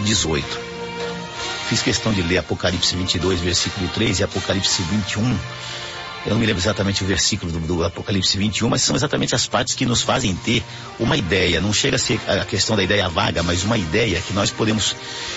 18. Fiz questão de ler Apocalipse 22, versículo 3 e Apocalipse 21. Eu não me lembro exatamente o versículo do Apocalipse 21, mas são exatamente as partes que nos fazem ter uma ideia. Não chega a ser a questão da ideia vaga, mas uma ideia que nós podemos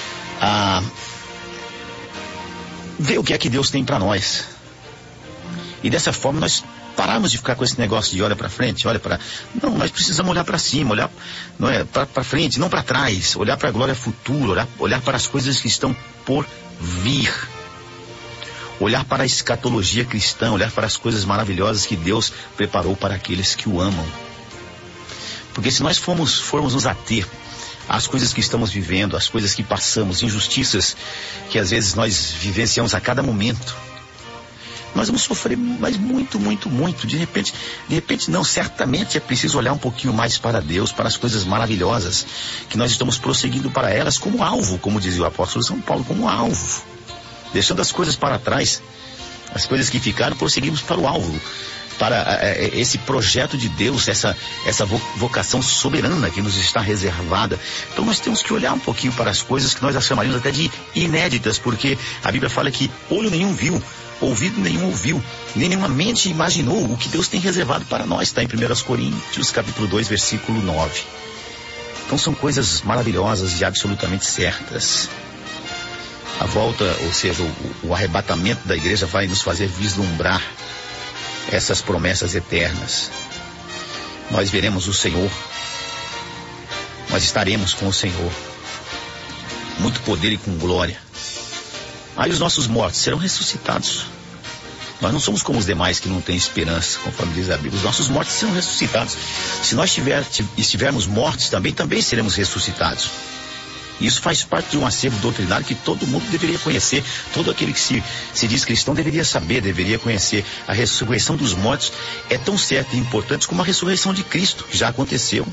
ver o que é que Deus tem para nós. E dessa forma nós pararmos de ficar com esse negócio de olha para frente, olha para... Não, nós precisamos olhar para cima, olhar não é, para frente, não para trás, olhar para a glória futura, olhar para as coisas que estão por vir. Olhar para a escatologia cristã, olhar para as coisas maravilhosas que Deus preparou para aqueles que o amam. Porque se nós formos nos ater às coisas que estamos vivendo, às coisas que passamos, injustiças que às vezes nós vivenciamos a cada momento, nós vamos sofrer mais muito. De repente não, certamente é preciso olhar um pouquinho mais para Deus, para as coisas maravilhosas, que nós estamos prosseguindo para elas como alvo, como dizia o apóstolo São Paulo, como alvo. Deixando as coisas para trás, as coisas que ficaram, prosseguimos para o alvo, para esse projeto de Deus, essa vocação soberana que nos está reservada. Então nós temos que olhar um pouquinho para as coisas que nós chamaríamos até de inéditas, porque a Bíblia fala que olho nenhum viu, ouvido nenhum ouviu, nem nenhuma mente imaginou o que Deus tem reservado para nós. Está em 1 Coríntios, capítulo 2, versículo 9. Então são coisas maravilhosas e absolutamente certas. A volta, ou seja, o arrebatamento da igreja vai nos fazer vislumbrar essas promessas eternas. Nós veremos o Senhor, nós estaremos com o Senhor, muito poder e com glória. Aí os nossos mortos serão ressuscitados. Nós não somos como os demais que não têm esperança, conforme diz a Bíblia. Os nossos mortos serão ressuscitados. Se nós estivermos mortos também seremos ressuscitados. Isso faz parte de um acervo doutrinário que todo mundo deveria conhecer. Todo aquele que se diz cristão deveria saber, deveria conhecer. A ressurreição dos mortos é tão certa e importante como a ressurreição de Cristo, que já aconteceu.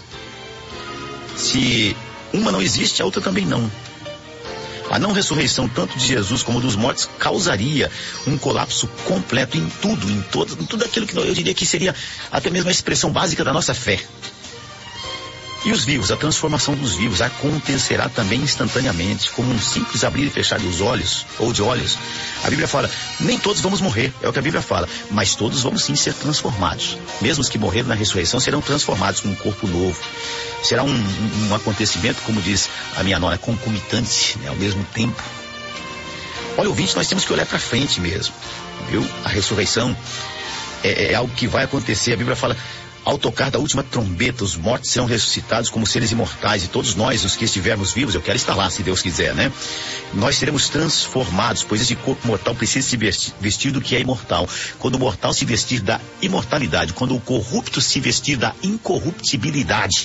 Se uma não existe, a outra também não. A não ressurreição tanto de Jesus como dos mortos causaria um colapso completo em tudo aquilo que eu diria que seria até mesmo a expressão básica da nossa fé. E os vivos, a transformação dos vivos acontecerá também instantaneamente, como um simples abrir e fechar dos olhos, ou de olhos. A Bíblia fala, nem todos vamos morrer, é o que a Bíblia fala, mas todos vamos sim ser transformados. Mesmo os que morreram na ressurreição serão transformados com um corpo novo. Será um acontecimento, como diz a minha nora, concomitante, né, ao mesmo tempo. Olha, ouvinte, nós temos que olhar para frente mesmo, viu? A ressurreição é algo que vai acontecer. A Bíblia fala, ao tocar da última trombeta, os mortos serão ressuscitados como seres imortais, e todos nós, os que estivermos vivos, eu quero estar lá, se Deus quiser, né? Nós seremos transformados, pois esse corpo mortal precisa se vestir do que é imortal. Quando o mortal se vestir da imortalidade, quando o corrupto se vestir da incorruptibilidade,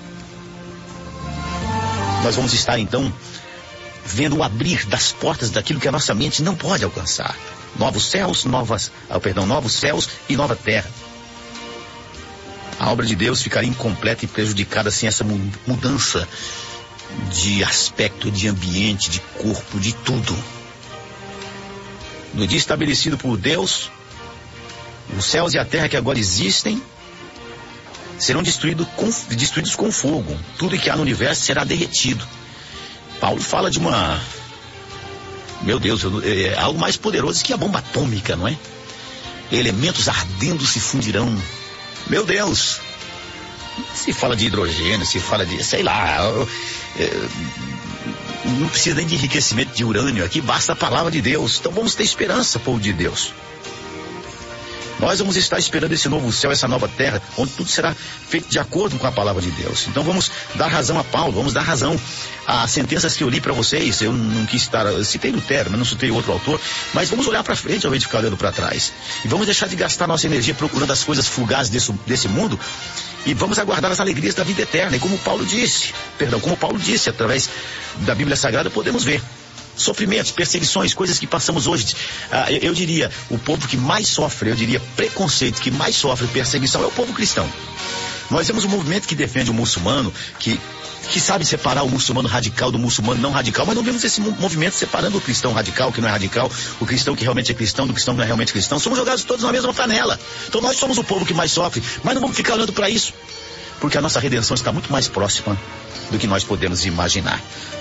nós vamos estar então vendo o abrir das portas daquilo que a nossa mente não pode alcançar. Novos céus e nova terra. A obra de Deus ficaria incompleta e prejudicada sem essa mudança de aspecto, de ambiente, de corpo, de tudo. No dia estabelecido por Deus, os céus e a terra que agora existem serão destruídos com fogo. Tudo que há no universo será derretido. Paulo fala de uma... Meu Deus, é algo mais poderoso que a bomba atômica, não é? Elementos ardendo se fundirão. Meu Deus, se fala de hidrogênio, se fala de, sei lá, não precisa nem de enriquecimento de urânio aqui, basta a palavra de Deus. Então vamos ter esperança, povo de Deus. Nós vamos estar esperando esse novo céu, essa nova terra, onde tudo será feito de acordo com a palavra de Deus. Então vamos dar razão a Paulo, vamos dar razão às sentenças que eu li para vocês. Eu não quis citar, eu citei Lutero, mas não citei outro autor. Mas vamos olhar para frente ao invés de ficar olhando para trás. E vamos deixar de gastar nossa energia procurando as coisas fugazes desse mundo. E vamos aguardar as alegrias da vida eterna. E como Paulo disse, através da Bíblia Sagrada, podemos ver sofrimentos, perseguições, coisas que passamos hoje. Eu diria, o povo que mais sofre, preconceito, que mais sofre perseguição é o povo cristão. Nós temos um movimento que defende o muçulmano, que sabe separar o muçulmano radical do muçulmano não radical, mas não vemos esse movimento separando o cristão radical, que não é radical, o cristão que realmente é cristão, do cristão que não é realmente cristão. Somos jogados todos na mesma panela. Então nós somos o povo que mais sofre, mas não vamos ficar olhando para isso, porque a nossa redenção está muito mais próxima do que nós podemos imaginar.